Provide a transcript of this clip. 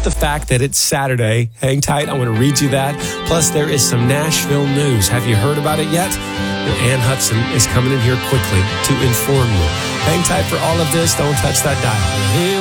the fact that it's Saturday. Hang tight. I want to read you that. Plus, there is some Nashville news. Have you heard about it yet? Well, Ann Hudson is coming in here quickly to inform you. Hang tight for all of this. Don't touch that dial. Here